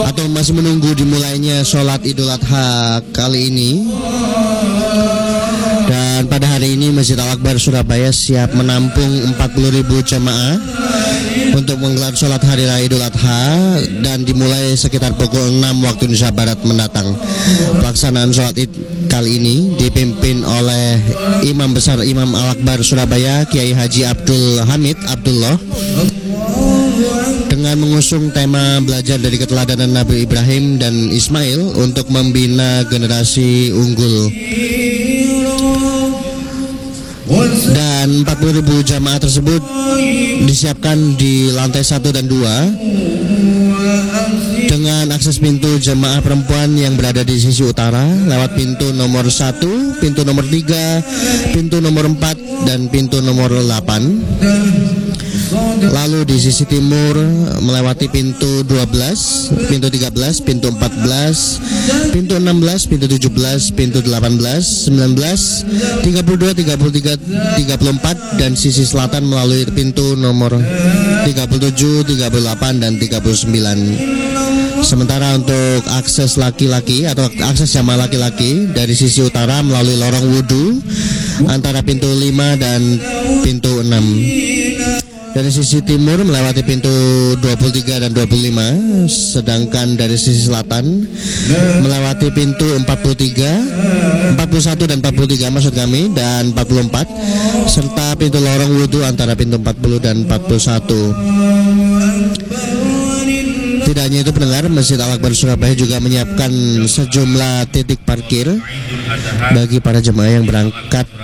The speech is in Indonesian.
atau masih menunggu dimulainya sholat Idul Adha kali ini. Dan pada hari ini Masjid Al-Akbar Surabaya siap menampung 40.000 jamaah untuk menggelar sholat Hari Raya Idul Adha dan dimulai sekitar pukul 6 waktu Indonesia Barat mendatang. Pelaksanaan sholat Id kali ini dipimpin oleh Imam Besar Imam Al-Akbar Surabaya Kiai Haji Abdul Hamid Abdullah dengan mengusung tema belajar dari keteladanan Nabi Ibrahim dan Ismail untuk membina generasi unggul. Dan 40.000 jamaah tersebut disiapkan di lantai 1 dan 2 dengan akses pintu jamaah perempuan yang berada di sisi utara lewat pintu nomor 1, pintu nomor 3, pintu nomor 4, dan pintu nomor 8. Lalu di sisi timur melewati pintu 12, pintu 13, pintu 14, pintu 16, pintu 17, pintu 18, 19, 32, 33, 34, dan sisi selatan melalui pintu nomor 37, 38, dan 39. Sementara untuk akses laki-laki atau akses jamaah laki-laki dari sisi utara melalui lorong wudhu antara pintu 5 dan pintu 6. Dari sisi timur melewati pintu 23 dan 25, sedangkan dari sisi selatan melewati pintu 43, 41 dan 43 maksud kami, dan 44, serta pintu lorong wudhu antara pintu 40 dan 41. Tidak hanya itu pendengar, Masjid Al-Akbar Surabaya juga menyiapkan sejumlah titik parkir bagi para jemaah yang berangkat